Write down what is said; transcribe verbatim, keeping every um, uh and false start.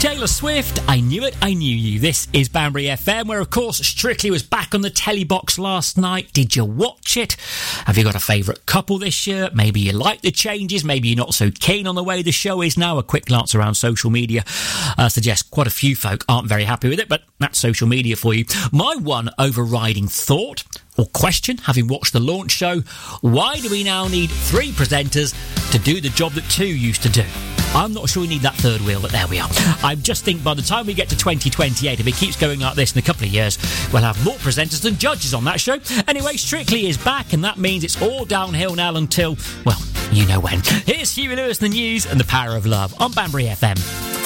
Taylor Swift, I Knew It, I Knew You. This is Banbury F M, where, of course, Strictly was back on the telly box last night. Did you watch it? Have you got a favourite couple this year? Maybe you like the changes, maybe you're not so keen on the way the show is now. A quick glance around social media uh, suggests quite a few folk aren't very happy with it, but that's social media for you. My one overriding thought or question, having watched the launch show, why do we now need three presenters to do the job that two used to do? I'm not sure we need that third wheel, but there we are. I just think by the time we get to twenty twenty-eight, if it keeps going like this in a couple of years, we'll have more presenters than judges on that show. Anyway, Strictly is back, and that means it's all downhill now until, well, you know when. Here's Huey Lewis, the news, and the power of love on Banbury F M.